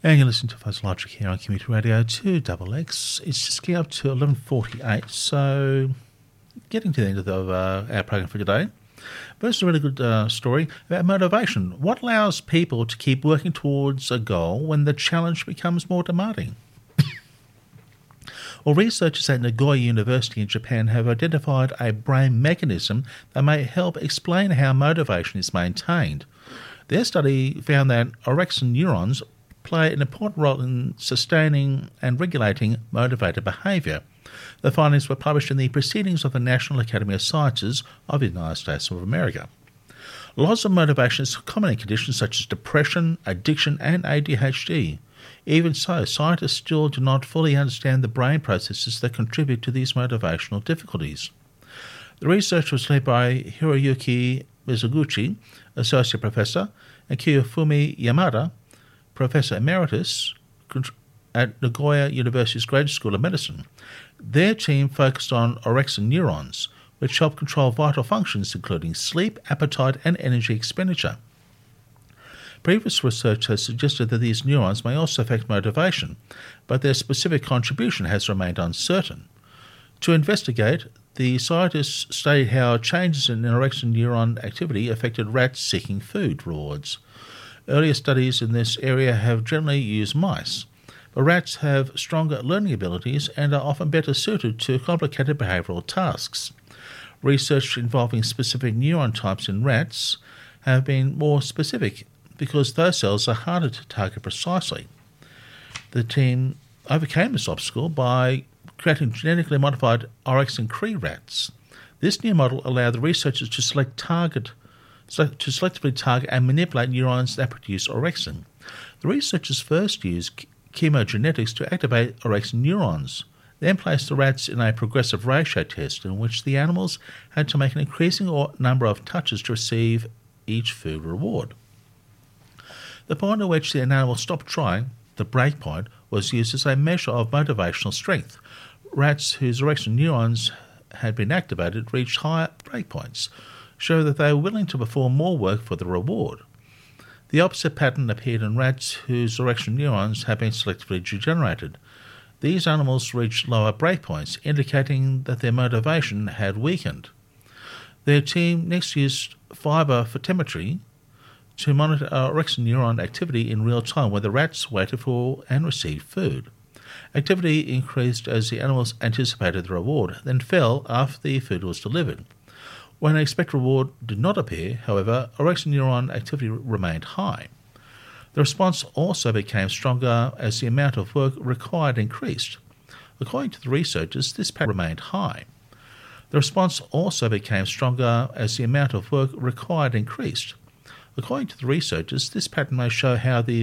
And you're listening to Fuzz Logic here on Community Radio 2XX. It's just getting up to 11:48, so getting to the end of our program for today. First, a really good story about motivation. What allows people to keep working towards a goal when the challenge becomes more demanding? Well, researchers at Nagoya University in Japan have identified a brain mechanism that may help explain how motivation is maintained. Their study found that orexin neurons play an important role in sustaining and regulating motivated behaviour. The findings were published in the Proceedings of the National Academy of Sciences of the United States of America. Loss of motivation is common in conditions such as depression, addiction and ADHD. Even so, scientists still do not fully understand the brain processes that contribute to these motivational difficulties. The research was led by Hiroyuki Mizuguchi, Associate Professor, and Kiyofumi Yamada, Professor Emeritus at Nagoya University's Graduate School of Medicine. Their team focused on orexin neurons, which help control vital functions including sleep, appetite and energy expenditure. Previous research has suggested that these neurons may also affect motivation, but their specific contribution has remained uncertain. To investigate, the scientists studied how changes in orexin neuron activity affected rats seeking food rewards. Earlier studies in this area have generally used mice, but rats have stronger learning abilities and are often better suited to complicated behavioural tasks. Research involving specific neuron types in rats have been more specific because those cells are harder to target precisely. The team overcame this obstacle by creating genetically modified orexin-Cree rats. This new model allowed the researchers to selectively target and manipulate neurons that produce orexin. The researchers first used chemogenetics to activate orexin neurons, then placed the rats in a progressive ratio test in which the animals had to make an increasing number of touches to receive each food reward. The point at which the animal stopped trying, the break point, was used as a measure of motivational strength. Rats whose orexin neurons had been activated reached higher breakpoints, showing that they were willing to perform more work for the reward. The opposite pattern appeared in rats whose orexin neurons had been selectively degenerated. These animals reached lower breakpoints, indicating that their motivation had weakened. Their team next used fibre photometry to monitor orexin neuron activity in real time where the rats waited for and received food. Activity increased as the animals anticipated the reward, then fell after the food was delivered. When an expected reward did not appear, however, orexin neuron activity remained high. The response also became stronger as the amount of work required increased. According to the researchers, this pattern remained high. The response also became stronger as the amount of work required increased. According to the researchers, this pattern may show how the